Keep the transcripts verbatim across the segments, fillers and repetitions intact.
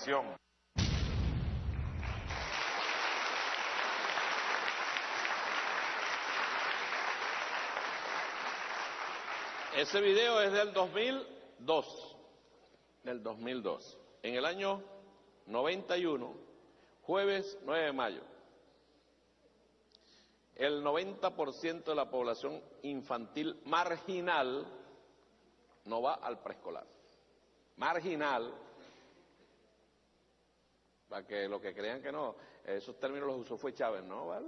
población. Ese video es del dos mil dos, del dos mil dos. En el año noventa y uno, jueves nueve de mayo, el noventa por ciento de la población infantil marginal no va al preescolar. Marginal, para que lo que crean que no, esos términos los usó fue Chávez, ¿no? ¿Vale?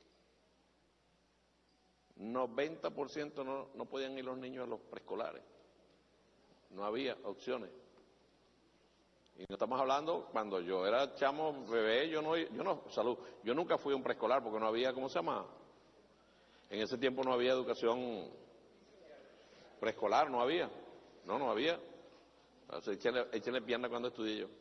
noventa por ciento no, no podían ir los niños a los preescolares. No había opciones. Y no estamos hablando, cuando yo era chamo, bebé, yo no, yo no, salud, yo nunca fui a un preescolar porque no había, ¿cómo se llama? En ese tiempo no había educación preescolar, no había. No, no había. O sea, échenle, échenle pierna cuando estudié yo.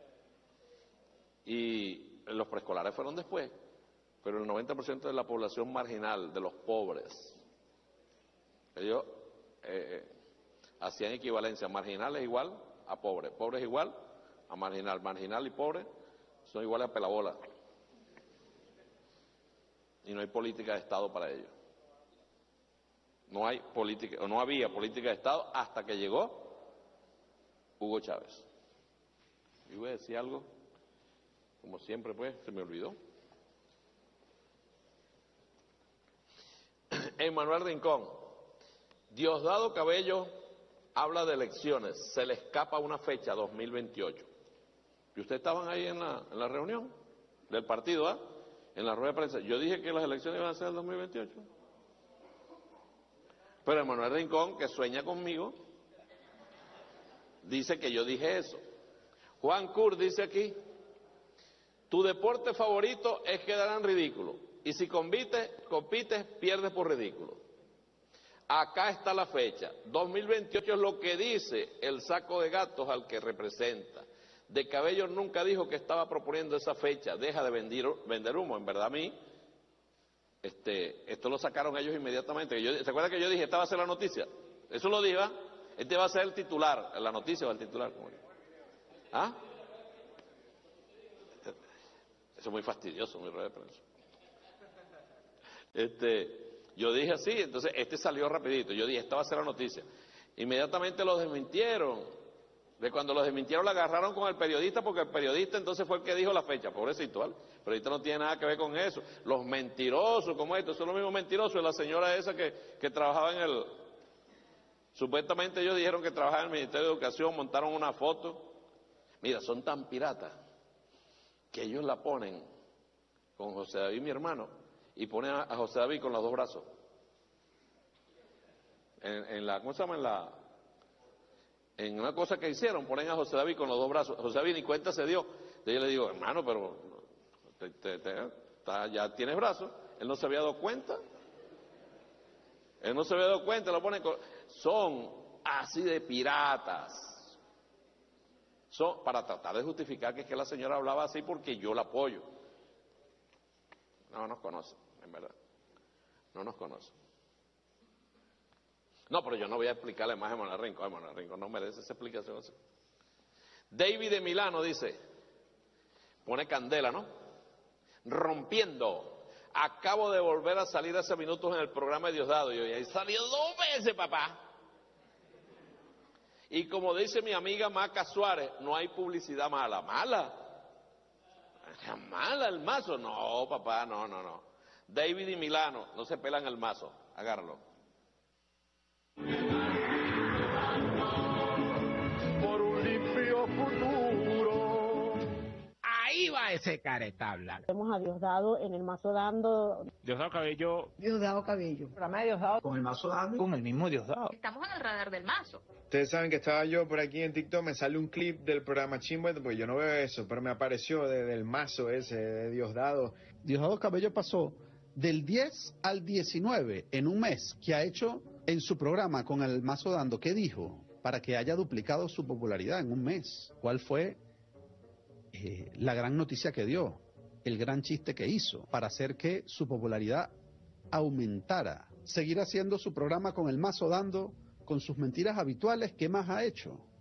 Y los preescolares fueron después. Pero el noventa por ciento de la población marginal, de los pobres, ellos eh, hacían equivalencia. Marginal es igual a pobre, pobre es igual a marginal, marginal y pobre son iguales a pelabola. Y no hay política de Estado para ello. No hay política, o no había política de Estado hasta que llegó Hugo Chávez. Yo voy a decir algo, como siempre pues, se me olvidó. Emanuel Rincón, Diosdado Cabello habla de elecciones, se le escapa una fecha, dos mil veintiocho. ¿Y ustedes estaban ahí en la, en la reunión del partido, ah? En la rueda de prensa? Yo dije que las elecciones iban a ser el dos mil veintiocho. Pero Emanuel Rincón, que sueña conmigo, dice que yo dije eso. Juan Cur dice aquí, tu deporte favorito es quedar en ridículo. Y si compites, compites, pierdes por ridículo. Acá está la fecha. dos mil veintiocho es lo que dice el saco de gatos al que representa. De Cabello nunca dijo que estaba proponiendo esa fecha. Deja de vender, vender humo. En verdad a mí, este, esto lo sacaron ellos inmediatamente. Yo, ¿se acuerdan que yo dije, esta va a ser la noticia? Eso lo dije, ¿ah? Este va a ser el titular, la noticia o el titular. ¿Ah? Eso es muy fastidioso, mi rueda de prensa. Este, yo dije así, entonces este salió rapidito, yo dije, esta va a ser la noticia. Inmediatamente lo desmintieron, de cuando lo desmintieron la agarraron con el periodista, porque el periodista entonces fue el que dijo la fecha, pobrecito, ¿vale? El periodista no tiene nada que ver con eso. Los mentirosos, como esto, son los mismos mentirosos de la señora esa que, que trabajaba en el... Supuestamente ellos dijeron que trabajaba en el Ministerio de Educación, montaron una foto. Mira, son tan piratas que ellos la ponen con José David, mi hermano, y ponen a José David con los dos brazos. En, en la, ¿cómo se llama? En la, en una cosa que hicieron, ponen a José David con los dos brazos. José David ni cuenta se dio. Yo le digo, hermano, pero te, te, te, ta, ya tienes brazos. Él no se había dado cuenta. Él no se había dado cuenta, lo ponen con... Son así de piratas. Son para tratar de justificar que es que la señora hablaba así porque yo la apoyo. No nos conocen, en verdad. No nos conocen. No, pero yo no voy a explicarle más a Emanuel Rincón. Emanuel Rincón no merece esa explicación. David de Milano dice, pone candela, ¿no? Rompiendo. Acabo de volver a salir hace minutos en el programa de Diosdado. Y hoy he salido dos veces, papá. Y como dice mi amiga Maca Suárez, no hay publicidad mala. Mala. Mala el mazo. No, papá, no, no, no. David y Milano, no se pelan el mazo. Agárralo. Por un limpio futuro. Ahí va ese caretabla. Vemos a Diosdado en el mazo dando. Diosdado Cabello. Diosdado Cabello. Programa de Diosdado. Con el mazo dando. Con el mismo Diosdado. Estamos en el radar del mazo. Ustedes saben que estaba yo por aquí en TikTok, me sale un clip del programa Chimbo, porque yo no veo eso, pero me apareció de, del mazo ese, de Diosdado. Diosdado Cabello pasó del diez al diecinueve en un mes, que ha hecho en su programa con el mazo dando. ¿Qué dijo? Para que haya duplicado su popularidad en un mes. ¿Cuál fue eh, la gran noticia que dio? El gran chiste que hizo para hacer que su popularidad aumentara. Seguir haciendo su programa con el mazo dando, con sus mentiras habituales. ¿Qué más ha hecho?